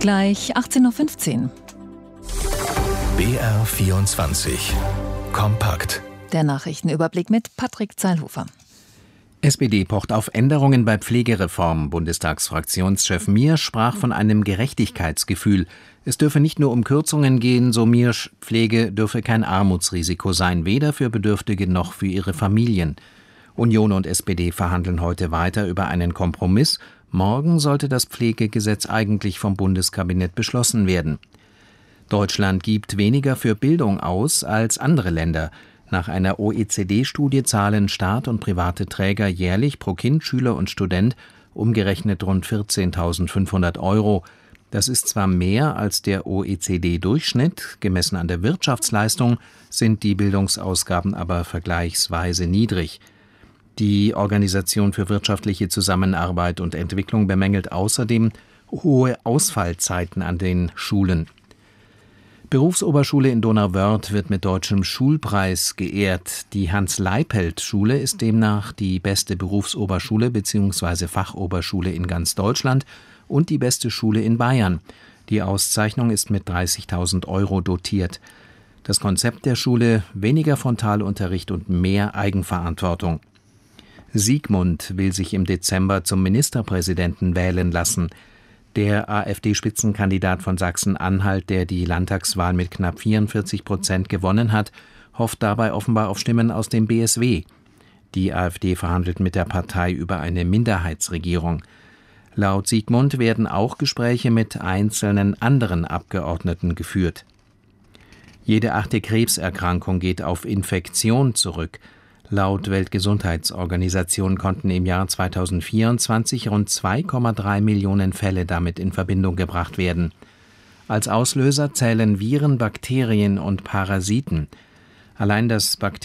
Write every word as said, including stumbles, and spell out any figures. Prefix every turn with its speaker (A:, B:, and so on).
A: Gleich achtzehn Uhr fünfzehn.
B: B R vierundzwanzig. Kompakt.
A: Der Nachrichtenüberblick mit Patrick Zeilhofer.
C: S P D pocht auf Änderungen bei Pflegereform. Bundestagsfraktionschef Miersch sprach von einem Gerechtigkeitsgefühl. Es dürfe nicht nur um Kürzungen gehen, so Miersch, Pflege dürfe kein Armutsrisiko sein, weder für Bedürftige noch für ihre Familien. Union und S P D verhandeln heute weiter über einen Kompromiss. Morgen sollte das Pflegegesetz eigentlich vom Bundeskabinett beschlossen werden. Deutschland gibt weniger für Bildung aus als andere Länder. Nach einer O E C D-Studie zahlen Staat und private Träger jährlich pro Kind, Schüler und Student umgerechnet rund vierzehntausendfünfhundert Euro. Das ist zwar mehr als der O E C D-Durchschnitt, gemessen an der Wirtschaftsleistung sind die Bildungsausgaben aber vergleichsweise niedrig. Die Organisation für wirtschaftliche Zusammenarbeit und Entwicklung bemängelt außerdem hohe Ausfallzeiten an den Schulen. Berufsoberschule in Donauwörth wird mit deutschem Schulpreis geehrt. Die Hans-Leipelt-Schule ist demnach die beste Berufsoberschule bzw. Fachoberschule in ganz Deutschland und die beste Schule in Bayern. Die Auszeichnung ist mit dreißigtausend Euro dotiert. Das Konzept der Schule: weniger Frontalunterricht und mehr Eigenverantwortung. Siegmund will sich im Dezember zum Ministerpräsidenten wählen lassen. Der AfD-Spitzenkandidat von Sachsen-Anhalt, der die Landtagswahl mit knapp vierundvierzig Prozent gewonnen hat, hofft dabei offenbar auf Stimmen aus dem B S W. Die AfD verhandelt mit der Partei über eine Minderheitsregierung. Laut Siegmund werden auch Gespräche mit einzelnen anderen Abgeordneten geführt. Jede achte Krebserkrankung geht auf Infektion zurück. Laut Weltgesundheitsorganisation konnten im Jahr zweitausendvierundzwanzig rund zwei Komma drei Millionen Fälle damit in Verbindung gebracht werden. Als Auslöser zählen Viren, Bakterien und Parasiten. Allein das Bakterium